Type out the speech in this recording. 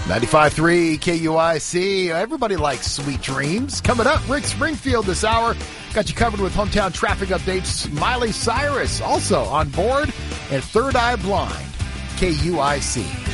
95.3 KUIC. Everybody likes sweet dreams. Coming up, Rick Springfield this hour. Got you covered with hometown traffic updates. Miley Cyrus also on board. And Third Eye Blind. KUIC.